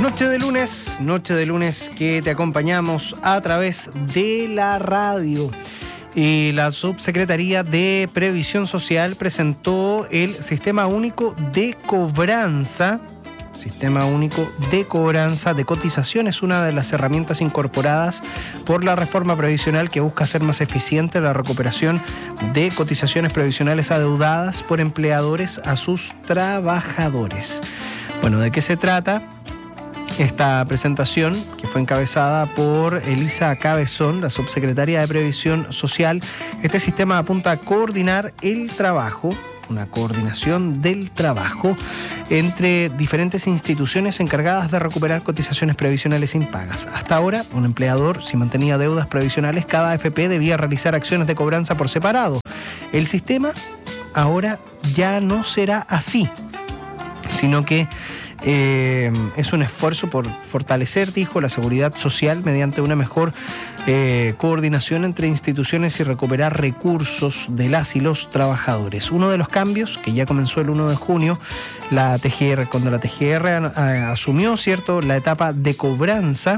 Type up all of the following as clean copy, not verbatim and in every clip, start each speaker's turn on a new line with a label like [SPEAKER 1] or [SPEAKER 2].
[SPEAKER 1] Noche de lunes que te acompañamos a través de la radio. Y la Subsecretaría de Previsión Social presentó el Sistema Único de Cobranza. Sistema Único de Cobranza de Cotizaciones, una de las herramientas incorporadas por la reforma previsional que busca hacer más eficiente la recuperación de cotizaciones previsionales adeudadas por empleadores a sus trabajadores. Bueno, ¿de qué se trata? Esta presentación, que fue encabezada por Elisa Cabezón, la subsecretaria de Previsión Social, este sistema apunta a coordinar el trabajo, una coordinación del trabajo entre diferentes instituciones encargadas de recuperar cotizaciones previsionales impagas. Hasta ahora, un empleador, si mantenía deudas previsionales, cada AFP debía realizar acciones de cobranza por separado. El sistema ahora ya no será así, sino que es un esfuerzo por fortalecer, dijo, la seguridad social mediante una mejor coordinación entre instituciones y recuperar recursos de las y los trabajadores. Uno de los cambios que ya comenzó el 1 de junio, cuando la TGR asumió, ¿cierto?, la etapa de cobranza,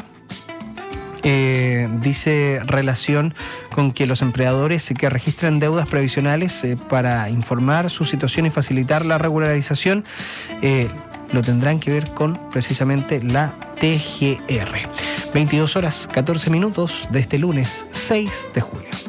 [SPEAKER 1] dice relación con que los empleadores que registren deudas previsionales para informar su situación y facilitar la regularización lo tendrán que ver con precisamente la TGR. 22 horas 14 minutos de este lunes 6 de julio.